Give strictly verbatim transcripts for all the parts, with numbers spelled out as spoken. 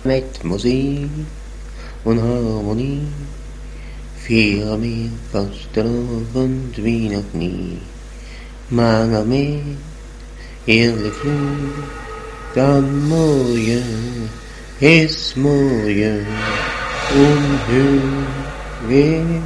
Mit Musik und Harmonie feiern wir Fastenabend wie noch nie. Man Armee, heerlijk vloed, dan morgen is morgen onheugelijk.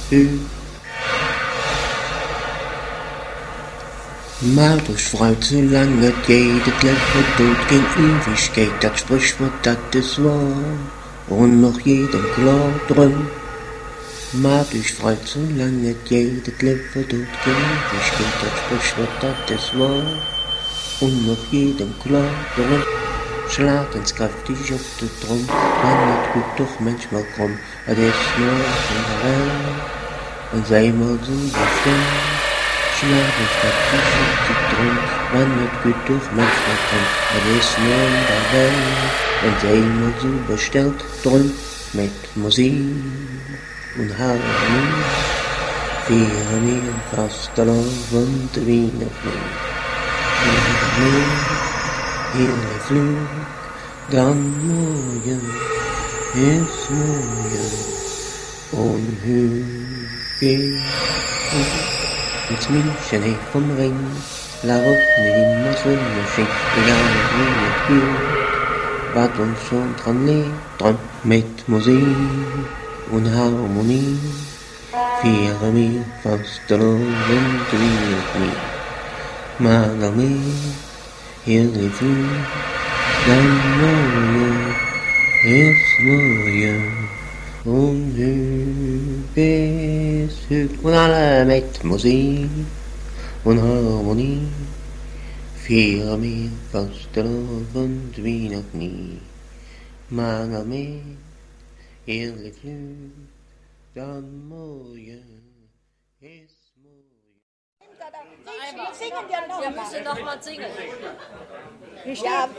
Maar durch Freud, solange geht, das Leben tut kein Ewigkeit, das Sprichwort, das ist wahr, und noch jedem klar drin. Maar durch Freud, solange geht, das Leben tut kein Ewigkeit, das Sprichwort, das ist wahr, und noch jedem klar drin. Schlag ins kräftig auf den Drum, man wird gut doch manchmal krumm, das ist nur in der Welt, und sei mal so befreit. Schlag ins kräftig auf den Drum, man wird gut doch manchmal krumm, das ist nur in der Welt, und sei mal so bestellt drum, mit Musik und Harmonie, feiern wir Fastenabend wie noch nie. Heerlijk vloed, dan morgen is morgen onheugelijk. Met München heeft vom Ring, laat op niet immer Sonnenschein, egal wie het geht, wat uns schon dran liegt, dran mit Musik und Harmonie, feiern wir Fastenabend wie noch nie. Man Armee, heerlijk vloed, dan morgen is morgen onheugelijk. Und alle mit Musik und Harmonie feiern wir Fastenabend wie noch nie. Man Armee, heerlijk vloed, dan morgen is morgen. Wir singen ja noch Wir müssen noch mal singen. Ja,